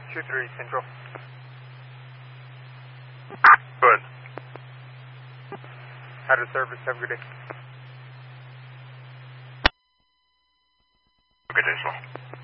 23 Central. Good. Out of service. Have a good day. Good day, sir.